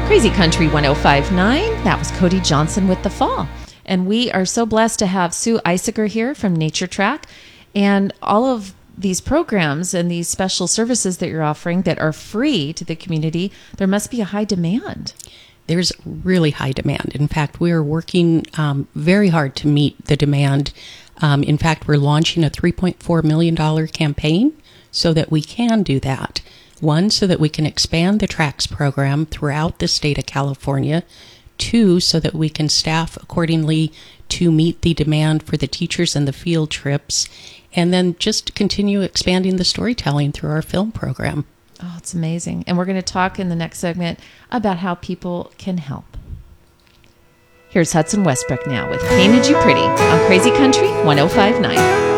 Crazy Country 105.9. That was Cody Johnson with The Fall. And we are so blessed to have Sue Eisiger here from Nature Track. And all of these programs and these special services that you're offering that are free to the community, there must be a high demand. There's really high demand. In fact, we are working very hard to meet the demand. In fact, we're launching a $3.4 million campaign so that we can do that. One, so that we can expand the TRACS program throughout the state of California. Two, so that we can staff accordingly to meet the demand for the teachers and the field trips. And then just continue expanding the storytelling through our film program. Oh, it's amazing. And we're going to talk in the next segment about how people can help. Here's Hudson Westbrook now with Painted You Pretty on Crazy Country 105.9.